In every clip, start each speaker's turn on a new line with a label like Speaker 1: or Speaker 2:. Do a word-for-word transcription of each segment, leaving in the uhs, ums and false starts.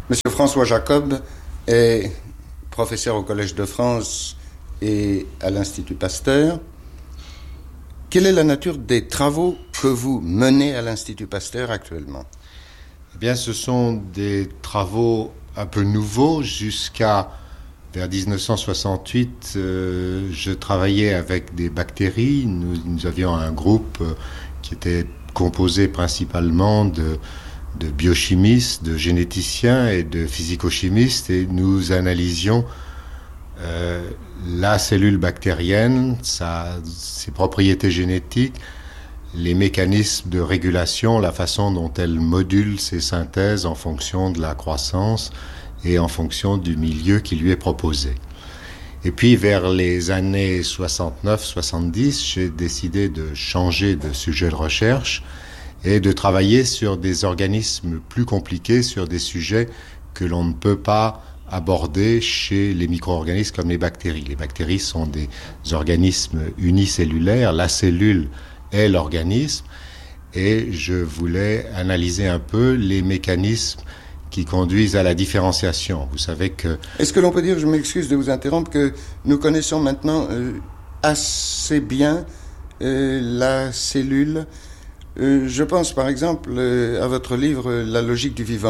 Speaker 1: Monsieur François Jacob est professeur au Collège de France et à l'Institut Pasteur. Quelle est la nature des travaux que vous menez à l'Institut Pasteur actuellement ?
Speaker 2: Eh bien, ce sont des travaux un peu nouveaux. Jusqu'à vers dix-neuf cent soixante-huit, euh, je travaillais avec des bactéries. Nous, nous avions un groupe euh, qui était composé principalement de, de biochimistes, de généticiens et de physico-chimistes, et nous analysions euh, la cellule bactérienne, sa, ses propriétés génétiques, les mécanismes de régulation, la façon dont elle module ses synthèses en fonction de la croissance et en fonction du milieu qui lui est proposé. Et puis vers les années soixante-neuf soixante-dix, j'ai décidé de changer de sujet de recherche et de travailler sur des organismes plus compliqués, sur des sujets que l'on ne peut pas aborder chez les micro-organismes comme les bactéries. Les bactéries sont des organismes unicellulaires, la cellule est l'organisme, et je voulais analyser un peu les mécanismes qui conduisent à la différenciation. Vous savez que...
Speaker 1: Est-ce que l'on peut dire, je m'excuse de vous interrompre, que nous connaissons maintenant euh, assez bien euh, la cellule. Euh, je pense par exemple euh, à votre livre « La logique du vivant ».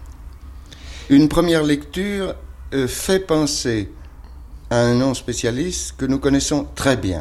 Speaker 1: Une première lecture euh, fait penser à un non-spécialiste que nous connaissons très bien,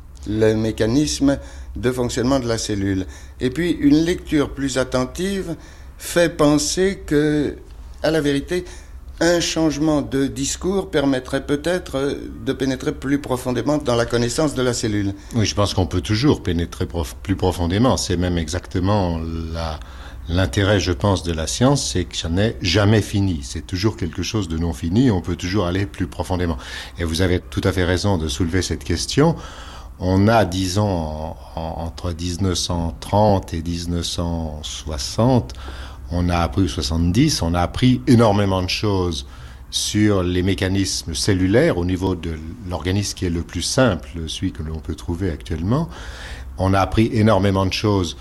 Speaker 1: le mécanisme de fonctionnement de la cellule. Et puis une lecture plus attentive fait penser que, à la vérité, un changement de discours permettrait peut-être de pénétrer plus profondément dans la connaissance de la cellule.
Speaker 2: Oui, je pense qu'on peut toujours pénétrer prof- plus profondément. C'est même exactement la... L'intérêt, je pense, de la science, c'est que ça n'est jamais fini. C'est toujours quelque chose de non fini. On peut toujours aller plus profondément. Et vous avez tout à fait raison de soulever cette question. On a, disons, en, en, entre dix-neuf cent trente et dix-neuf cent soixante, on a appris, soixante-dix, on a appris énormément de choses sur les mécanismes cellulaires au niveau de l'organisme qui est le plus simple, celui que l'on peut trouver actuellement. On a appris énormément de choses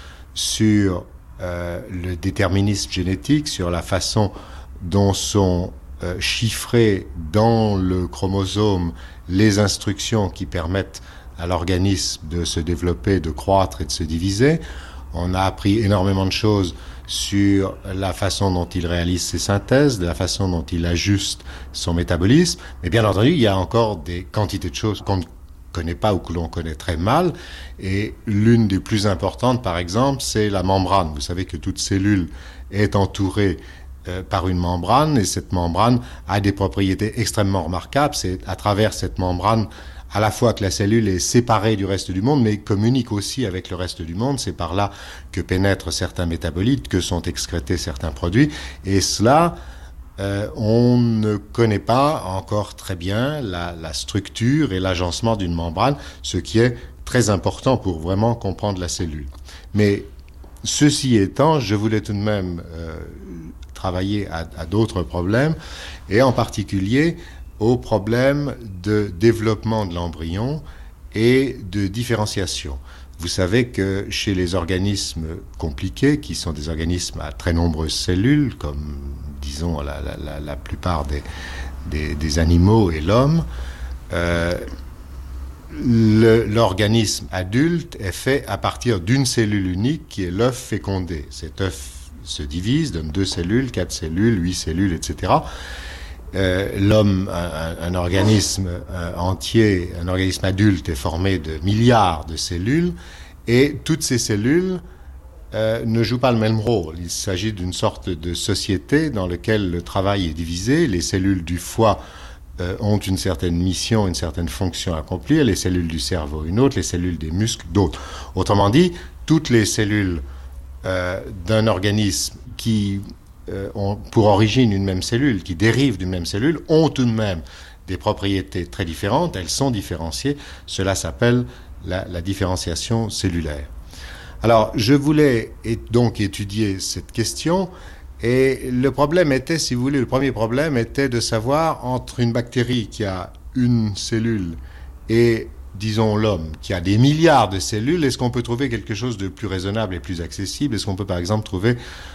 Speaker 2: sur Euh, le déterminisme génétique, sur la façon dont sont euh, chiffrées dans le chromosome les instructions qui permettent à l'organisme de se développer, de croître et de se diviser. On a appris énormément de choses sur la façon dont il réalise ses synthèses, de la façon dont il ajuste son métabolisme. Mais bien entendu, il y a encore des quantités de choses qu'on ne connaît pas ou que l'on connaît très mal, et l'une des plus importantes, par exemple, c'est la membrane. Vous savez que toute cellule est entourée euh, par une membrane, et cette membrane a des propriétés extrêmement remarquables. C'est à travers cette membrane à la fois que la cellule est séparée du reste du monde, mais communique aussi avec le reste du monde. C'est par là que pénètrent certains métabolites, que sont excrétés certains produits, et cela... Euh, on ne connaît pas encore très bien la, la structure et l'agencement d'une membrane, ce qui est très important pour vraiment comprendre la cellule. Mais ceci étant, je voulais tout de même euh, travailler à, à d'autres problèmes, et en particulier au problème de développement de l'embryon et de différenciation. Vous savez que chez les organismes compliqués, qui sont des organismes à très nombreuses cellules, comme disons la, la, la plupart des, des, des animaux et l'homme, euh, le, l'organisme adulte est fait à partir d'une cellule unique qui est l'œuf fécondé. Cet œuf se divise, donne deux cellules, quatre cellules, huit cellules, et cetera. Euh, l'homme, un, un organisme un, entier, un organisme adulte est formé de milliards de cellules, et toutes ces cellules euh, ne jouent pas le même rôle. Il s'agit d'une sorte de société dans laquelle le travail est divisé. Les cellules du foie euh, ont une certaine mission, une certaine fonction à accomplir, les cellules du cerveau une autre, les cellules des muscles d'autres. Autrement dit, toutes les cellules euh, d'un organisme qui Euh, ont pour origine une même cellule, qui dérivent d'une même cellule, ont tout de même des propriétés très différentes, elles sont différenciées, cela s'appelle la, la différenciation cellulaire. Alors, je voulais et donc étudier cette question, et le problème était, si vous voulez, le premier problème était de savoir entre une bactérie qui a une cellule et, disons, l'homme, qui a des milliards de cellules, est-ce qu'on peut trouver quelque chose de plus raisonnable et plus accessible? Est-ce qu'on peut, par exemple, trouver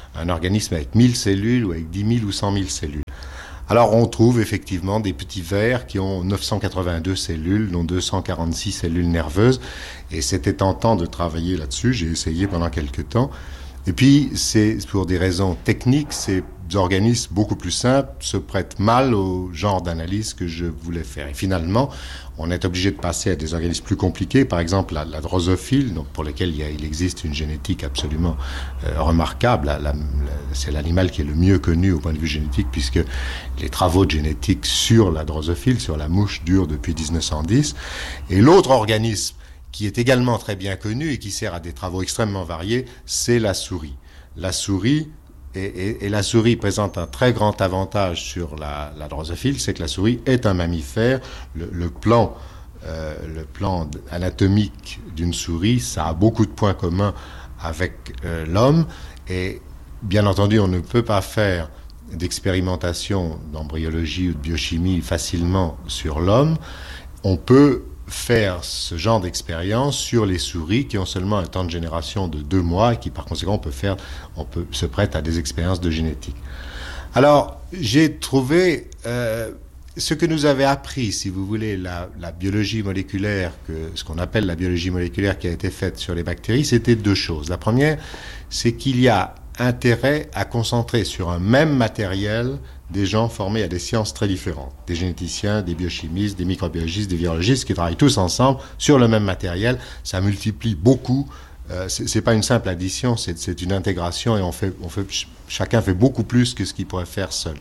Speaker 2: un organisme avec mille cellules ou avec dix mille ou cent mille cellules. Alors on trouve effectivement des petits vers qui ont neuf cent quatre-vingt-deux cellules, dont deux cent quarante-six cellules nerveuses, et c'était tentant de travailler là-dessus, j'ai essayé pendant quelques temps. Et puis, c'est pour des raisons techniques, ces organismes beaucoup plus simples se prêtent mal au genre d'analyse que je voulais faire. Et finalement, on est obligé de passer à des organismes plus compliqués, par exemple la, la drosophile, donc pour lesquels il, y a, il existe une génétique absolument euh, remarquable. La, la, la, c'est l'animal qui est le mieux connu au point de vue génétique, puisque les travaux de génétique sur la drosophile, sur la mouche, durent depuis dix-neuf cent dix. Et l'autre organisme qui est également très bien connu et qui sert à des travaux extrêmement variés, c'est la souris. La souris, et, et, et la souris présente un très grand avantage sur la, la drosophile, c'est que la souris est un mammifère. Le, le plan, euh, le plan anatomique d'une souris, ça a beaucoup de points communs avec euh, l'homme, et bien entendu, on ne peut pas faire d'expérimentation d'embryologie ou de biochimie facilement sur l'homme. On peut faire ce genre d'expérience sur les souris qui ont seulement un temps de génération de deux mois et qui par conséquent on peut faire, on peut se prête à des expériences de génétique. Alors j'ai trouvé euh, ce que nous avait appris, si vous voulez, la, la biologie moléculaire, que, ce qu'on appelle la biologie moléculaire qui a été faite sur les bactéries, c'était deux choses. La première, c'est qu'il y a intérêt à concentrer sur un même matériel des gens formés à des sciences très différentes, des généticiens, des biochimistes, des microbiologistes, des virologistes qui travaillent tous ensemble sur le même matériel. Ça multiplie beaucoup. Euh, c'est, c'est pas une simple addition, c'est, c'est une intégration et on fait, on fait, chacun fait beaucoup plus que ce qu'il pourrait faire seul.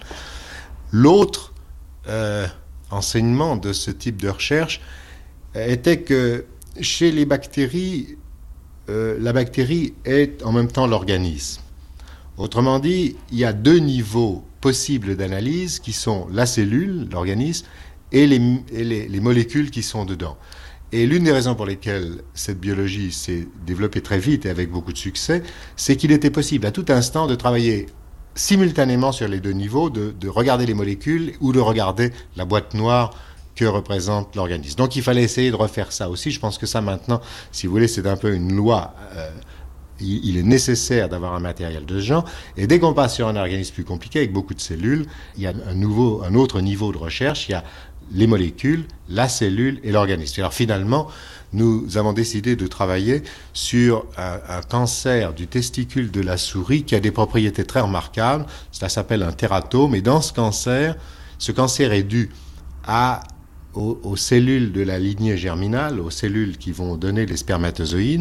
Speaker 2: L'autre euh, enseignement de ce type de recherche était que chez les bactéries, euh, la bactérie est en même temps l'organisme. Autrement dit, il y a deux niveaux possibles d'analyse qui sont la cellule, l'organisme, et, les, et les, les molécules qui sont dedans. Et l'une des raisons pour lesquelles cette biologie s'est développée très vite et avec beaucoup de succès, c'est qu'il était possible à tout instant de travailler simultanément sur les deux niveaux, de, de regarder les molécules ou de regarder la boîte noire que représente l'organisme. Donc il fallait essayer de refaire ça aussi. Je pense que ça maintenant, si vous voulez, c'est un peu une loi. Euh, il, il est nécessaire d'avoir un matériel de ce genre. Et dès qu'on passe sur un organisme plus compliqué avec beaucoup de cellules, il y a un, nouveau, un autre niveau de recherche. Il y a les molécules, la cellule et l'organisme. Alors finalement, nous avons décidé de travailler sur un, un cancer du testicule de la souris qui a des propriétés très remarquables. Cela s'appelle un tératome. Et dans ce cancer, ce cancer est dû à, aux, aux cellules de la lignée germinale, aux cellules qui vont donner les spermatozoïdes.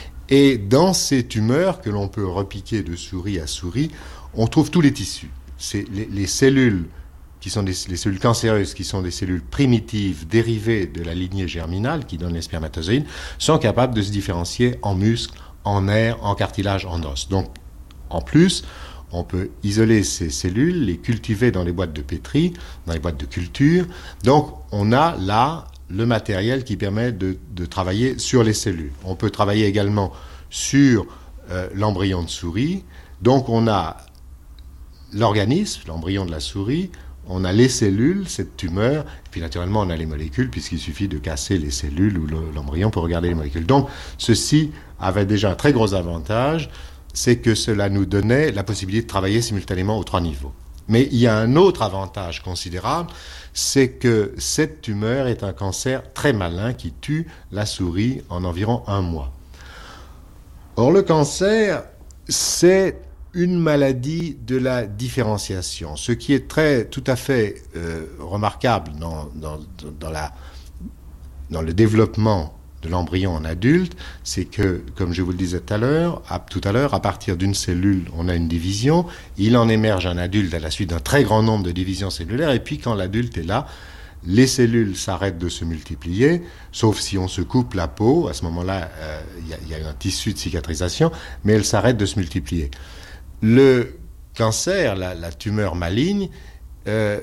Speaker 2: Et dans ces tumeurs que l'on peut repiquer de souris à souris, on trouve tous les tissus. C'est les, les cellules qui sont des, les cellules cancéreuses, qui sont des cellules primitives dérivées de la lignée germinale, qui donnent les spermatozoïdes, sont capables de se différencier en muscles, en nerfs, en cartilage, en os. Donc, en plus, on peut isoler ces cellules, les cultiver dans les boîtes de pétri, dans les boîtes de culture. Donc, on a là le matériel qui permet de, de travailler sur les cellules. On peut travailler également sur euh, l'embryon de souris. Donc, on a l'organisme, l'embryon de la souris, on a les cellules, cette tumeur, et puis naturellement on a les molécules, puisqu'il suffit de casser les cellules ou l'embryon pour regarder les molécules. Donc, ceci avait déjà un très gros avantage, c'est que cela nous donnait la possibilité de travailler simultanément aux trois niveaux. Mais il y a un autre avantage considérable, c'est que cette tumeur est un cancer très malin qui tue la souris en environ un mois. Or, le cancer, c'est une maladie de la différenciation. Ce qui est très, tout à fait euh, remarquable dans, dans, dans, la, dans le développement de l'embryon en adulte, c'est que, comme je vous le disais tout à l'heure, à, tout à l'heure, à partir d'une cellule, on a une division, il en émerge un adulte à la suite d'un très grand nombre de divisions cellulaires, et puis quand l'adulte est là, les cellules s'arrêtent de se multiplier, sauf si on se coupe la peau, à ce moment-là, euh, il y, y a un tissu de cicatrisation, mais elles s'arrêtent de se multiplier. Le cancer, la, la tumeur maligne, euh,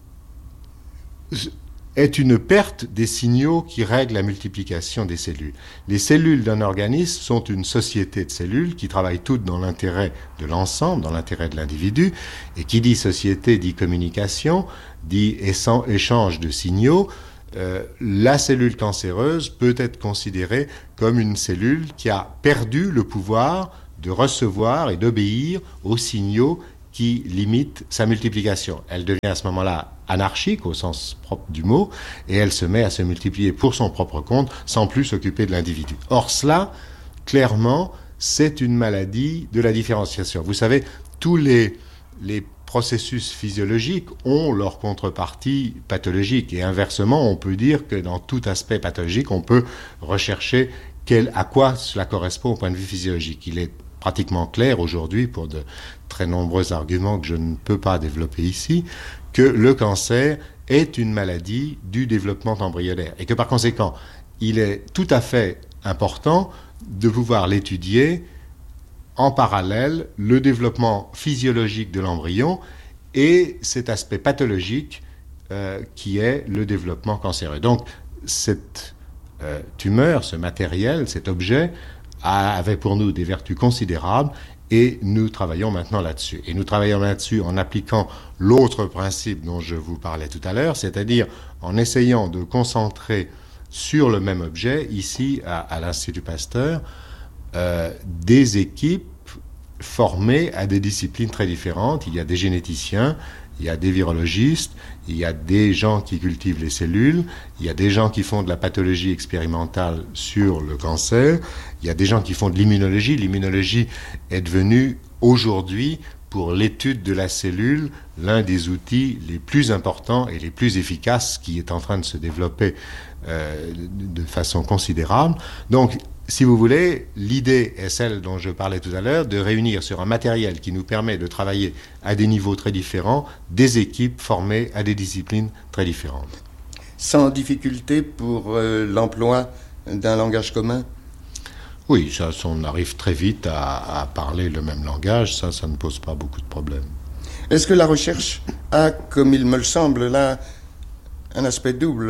Speaker 2: est une perte des signaux qui règlent la multiplication des cellules. Les cellules d'un organisme sont une société de cellules qui travaillent toutes dans l'intérêt de l'ensemble, dans l'intérêt de l'individu, et qui dit société dit communication, dit échange de signaux. Euh, la cellule cancéreuse peut être considérée comme une cellule qui a perdu le pouvoir de recevoir et d'obéir aux signaux qui limitent sa multiplication. Elle devient à ce moment-là anarchique au sens propre du mot, et elle se met à se multiplier pour son propre compte sans plus s'occuper de l'individu. Or cela, clairement, c'est une maladie de la différenciation. Vous savez, tous les, les processus physiologiques ont leur contrepartie pathologique, et inversement, on peut dire que dans tout aspect pathologique, on peut rechercher quel, à quoi cela correspond au point de vue physiologique. Il est pratiquement clair aujourd'hui, pour de très nombreux arguments que je ne peux pas développer ici, que le cancer est une maladie du développement embryonnaire et que par conséquent, il est tout à fait important de pouvoir l'étudier en parallèle, le développement physiologique de l'embryon et cet aspect pathologique euh, qui est le développement cancéreux. Donc, cette euh, tumeur, ce matériel, cet objet, avait pour nous des vertus considérables et nous travaillons maintenant là-dessus. Et nous travaillons là-dessus en appliquant l'autre principe dont je vous parlais tout à l'heure, c'est-à-dire en essayant de concentrer sur le même objet, ici à, à l'Institut Pasteur, euh, des équipes formées à des disciplines très différentes. Il y a des généticiens, il y a des virologistes, il y a des gens qui cultivent les cellules, il y a des gens qui font de la pathologie expérimentale sur le cancer, il y a des gens qui font de l'immunologie. L'immunologie est devenue aujourd'hui, pour l'étude de la cellule, l'un des outils les plus importants et les plus efficaces qui est en train de se développer euh, de façon considérable. Donc, si vous voulez, l'idée est celle dont je parlais tout à l'heure, de réunir sur un matériel qui nous permet de travailler à des niveaux très différents, des équipes formées à des disciplines très différentes.
Speaker 1: Sans difficulté pour euh, l'emploi d'un langage commun ?
Speaker 2: Oui, ça, on arrive très vite à, à parler le même langage, ça, ça ne pose pas beaucoup de problèmes.
Speaker 1: Est-ce que la recherche a, comme il me le semble là, un aspect double ?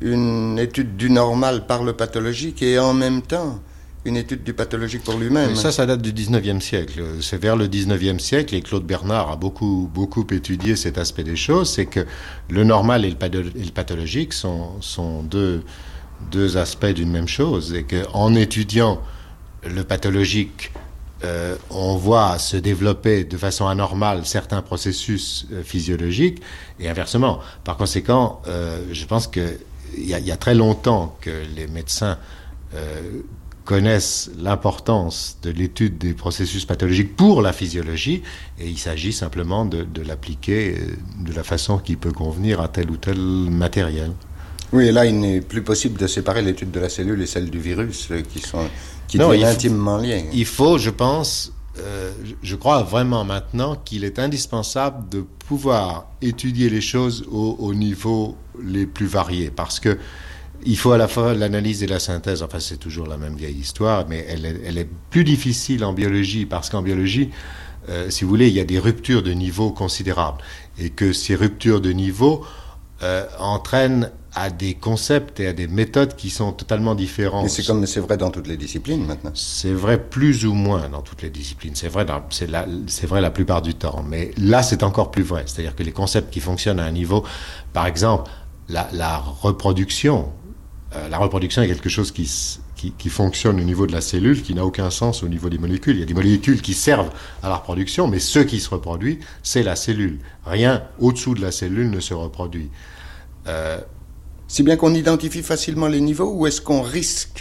Speaker 1: Une étude du normal par le pathologique et en même temps une étude du pathologique pour lui-même.
Speaker 2: Ça, ça date du dix-neuvième siècle. C'est vers le dix-neuvième siècle, et Claude Bernard a beaucoup, beaucoup étudié cet aspect des choses, c'est que le normal et le pathologique sont, sont deux, deux aspects d'une même chose, et qu'en étudiant le pathologique, euh, on voit se développer de façon anormale certains processus euh, physiologiques, et inversement. Par conséquent, euh, je pense que Il y, a, il y a très longtemps que les médecins euh, connaissent l'importance de l'étude des processus pathologiques pour la physiologie, et il s'agit simplement de, de l'appliquer de la façon qui peut convenir à tel ou tel matériel.
Speaker 1: Oui, et là, il n'est plus possible de séparer l'étude de la cellule et celle du virus, qui sont qui
Speaker 2: non,
Speaker 1: deviennent intimement liées.
Speaker 2: Il faut, je pense, euh, je crois vraiment maintenant qu'il est indispensable de pouvoir étudier les choses au, au niveau les plus variés, parce que il faut à la fois l'analyse et la synthèse. Enfin, c'est toujours la même vieille histoire, mais elle est, elle est plus difficile en biologie, parce qu'en biologie, euh, si vous voulez, il y a des ruptures de niveau considérables, et que ces ruptures de niveau euh, entraînent à des concepts et à des méthodes qui sont totalement différents.
Speaker 1: Mais c'est comme c'est vrai dans toutes les disciplines maintenant.
Speaker 2: C'est vrai plus ou moins dans toutes les disciplines. C'est vrai, dans, c'est, la, c'est vrai la plupart du temps. Mais là, c'est encore plus vrai. C'est-à-dire que les concepts qui fonctionnent à un niveau, par exemple, la, la reproduction, euh, la reproduction est quelque chose qui, qui, qui fonctionne au niveau de la cellule, qui n'a aucun sens au niveau des molécules. Il y a des molécules qui servent à la reproduction, mais ce qui se reproduit, c'est la cellule. Rien au-dessous de la cellule ne se reproduit. Euh,
Speaker 1: Si bien qu'on identifie facilement les niveaux, ou est-ce qu'on risque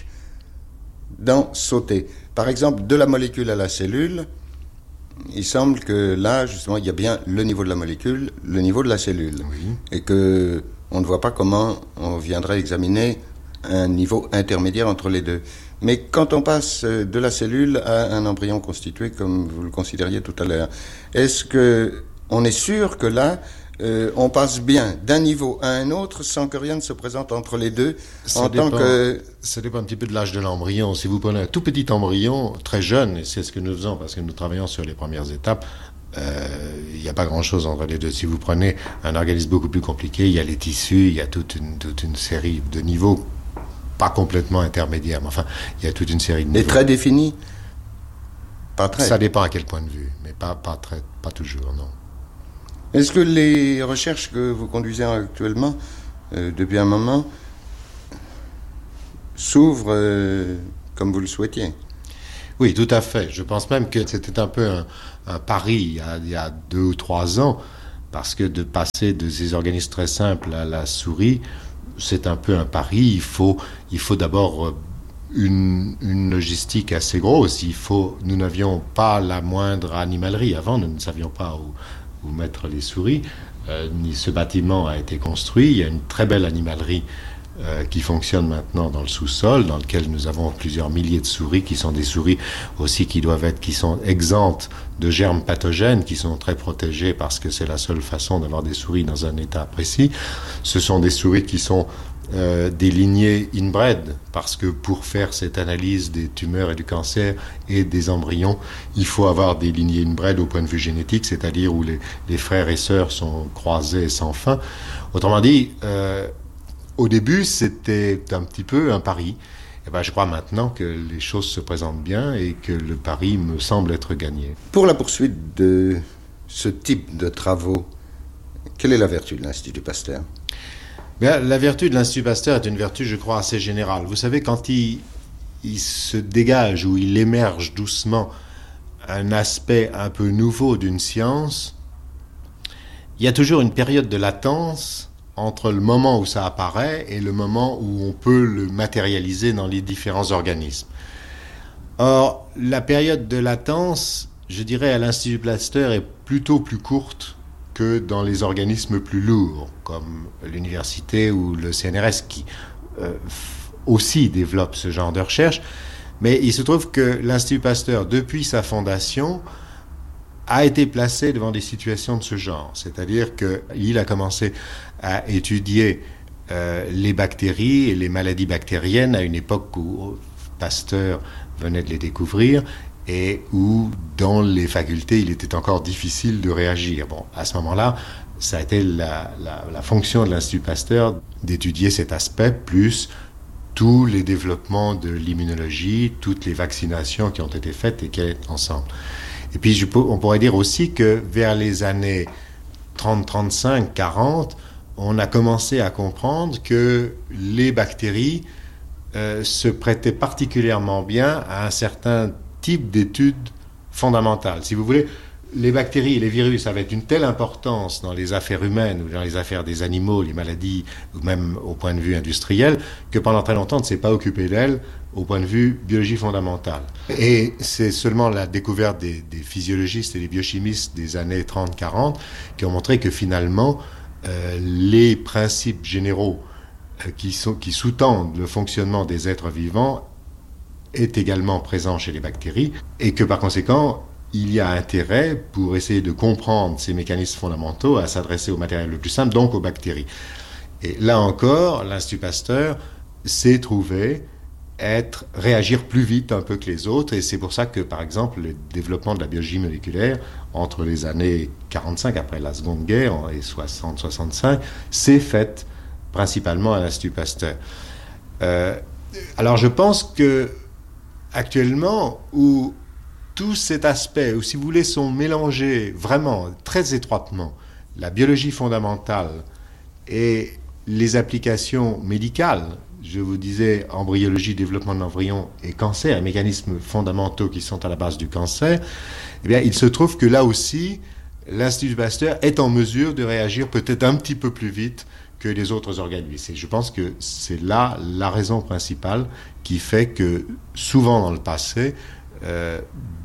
Speaker 1: d'en sauter ? Par exemple, de la molécule à la cellule, il semble que là, justement, il y a bien le niveau de la molécule, le niveau de la cellule.
Speaker 2: Oui.
Speaker 1: Et qu'on ne voit pas comment on viendrait examiner un niveau intermédiaire entre les deux. Mais quand on passe de la cellule à un embryon constitué, comme vous le considériez tout à l'heure, est-ce qu'on est sûr que là, Euh, on passe bien d'un niveau à un autre sans que rien ne se présente entre les deux,
Speaker 2: ça
Speaker 1: en
Speaker 2: dépend,
Speaker 1: tant que...
Speaker 2: Ça dépend un petit peu de l'âge de l'embryon. Si vous prenez un tout petit embryon, très jeune, et c'est ce que nous faisons parce que nous travaillons sur les premières étapes, il euh, n'y a pas grand-chose entre les deux. Si vous prenez un organisme beaucoup plus compliqué, il y a les tissus, il y a toute une, toute une série de niveaux, pas complètement intermédiaires, mais enfin, il y a toute une série de niveaux.
Speaker 1: Et très définis ? Pas très.
Speaker 2: Ça dépend à quel point de vue, mais pas, pas, très, pas toujours, non.
Speaker 1: Est-ce que les recherches que vous conduisez actuellement, euh, depuis un moment, s'ouvrent euh, comme vous le souhaitiez ?
Speaker 2: Oui, tout à fait. Je pense même que c'était un peu un, un pari il y, a, il y a deux ou trois ans, parce que de passer de ces organismes très simples à la souris, c'est un peu un pari. Il faut, il faut d'abord une, une logistique assez grosse. Il faut, nous n'avions pas la moindre animalerie. Avant, nous ne savions pas où, où mettre les souris. Euh, ni ce bâtiment a été construit. Il y a une très belle animalerie euh, qui fonctionne maintenant dans le sous-sol, dans lequel nous avons plusieurs milliers de souris, qui sont des souris aussi qui doivent être, qui sont exemptes de germes pathogènes, qui sont très protégées parce que c'est la seule façon d'avoir des souris dans un état précis. Ce sont des souris qui sont euh, des lignées inbred, parce que pour faire cette analyse des tumeurs et du cancer et des embryons, il faut avoir des lignées inbred au point de vue génétique, c'est-à-dire où les, les frères et sœurs sont croisés sans fin. Autrement dit, euh, au début, c'était un petit peu un pari. Et ben, je crois maintenant que les choses se présentent bien et que le pari me semble être gagné.
Speaker 1: Pour la poursuite de ce type de travaux, quelle est la vertu de l'Institut Pasteur ?
Speaker 2: Bien, la vertu de l'Institut Pasteur est une vertu, je crois, assez générale. Vous savez, quand il, il se dégage ou il émerge doucement un aspect un peu nouveau d'une science, il y a toujours une période de latence entre le moment où ça apparaît et le moment où on peut le matérialiser dans les différents organismes. Or, la période de latence, je dirais, à l'Institut Pasteur est plutôt plus courte que dans les organismes plus lourds, comme l'université ou le C N R S, qui euh, aussi développent ce genre de recherche. Mais il se trouve que l'Institut Pasteur, depuis sa fondation, a été placé devant des situations de ce genre. C'est-à-dire qu'il a commencé à étudier euh, les bactéries et les maladies bactériennes à une époque où Pasteur venait de les découvrir et où, dans les facultés, il était encore difficile de réagir. Bon, à ce moment-là, ça a été la, la, la fonction de l'Institut Pasteur d'étudier cet aspect, plus tous les développements de l'immunologie, toutes les vaccinations qui ont été faites et qui sont ensemble. Et puis, je peux, on pourrait dire aussi que vers les années trente, trente-cinq, quarante, on a commencé à comprendre que les bactéries euh, se prêtaient particulièrement bien à un certain type d'études fondamentales. Si vous voulez, les bactéries et les virus avaient une telle importance dans les affaires humaines ou dans les affaires des animaux, les maladies, ou même au point de vue industriel, que pendant très longtemps, on ne s'est pas occupé d'elles au point de vue biologie fondamentale. Et c'est seulement la découverte des, des physiologistes et des biochimistes des années trente quarante qui ont montré que finalement, euh, les principes généraux euh, qui, sont, qui sous-tendent le fonctionnement des êtres vivants est également présent chez les bactéries et que par conséquent, il y a intérêt pour essayer de comprendre ces mécanismes fondamentaux à s'adresser au matériel le plus simple, donc aux bactéries. Et là encore, l'Institut Pasteur s'est trouvé être, réagir plus vite un peu que les autres et c'est pour ça que, par exemple, le développement de la biologie moléculaire entre les années quarante-cinq, après la Seconde Guerre, et soixante soixante-cinq, s'est fait principalement à l'Institut Pasteur. Euh, alors je pense que actuellement, où tout cet aspect, ou si vous voulez, sont mélangés vraiment très étroitement, la biologie fondamentale et les applications médicales, je vous disais embryologie, développement de l'embryon et cancer, mécanismes fondamentaux qui sont à la base du cancer, eh bien, il se trouve que là aussi, l'Institut Pasteur est en mesure de réagir peut-être un petit peu plus vite que les autres organismes. Et je pense que c'est là la raison principale qui fait que souvent dans le passé, euh,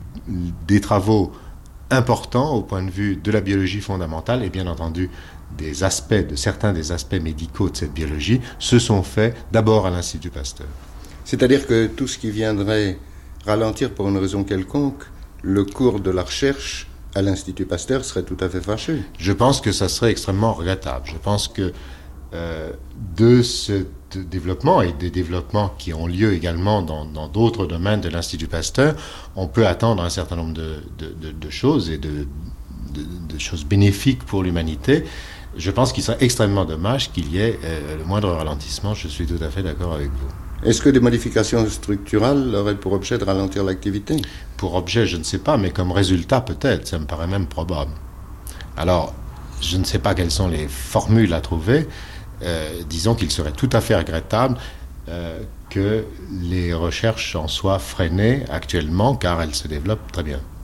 Speaker 2: des travaux importants au point de vue de la biologie fondamentale et bien entendu des aspects, de certains des aspects médicaux de cette biologie se sont faits d'abord à l'Institut Pasteur.
Speaker 1: C'est-à-dire que tout ce qui viendrait ralentir pour une raison quelconque le cours de la recherche à l'Institut Pasteur serait tout à fait fâcheux.
Speaker 2: Je pense que ça serait extrêmement regrettable. Je pense que euh, de ce développement et des développements qui ont lieu également dans, dans d'autres domaines de l'Institut Pasteur, on peut attendre un certain nombre de, de, de, de choses et de, de, de choses bénéfiques pour l'humanité. Je pense qu'il serait extrêmement dommage qu'il y ait euh, le moindre ralentissement. Je suis tout à fait d'accord avec vous.
Speaker 1: Est-ce que des modifications structurales auraient pour objet de ralentir l'activité ?
Speaker 2: Pour objet, je ne sais pas, mais comme résultat, peut-être. Ça me paraît même probable. Alors, je ne sais pas quelles sont les formules à trouver. Euh, disons qu'il serait tout à fait regrettable euh, que les recherches en soient freinées actuellement, car elles se développent très bien.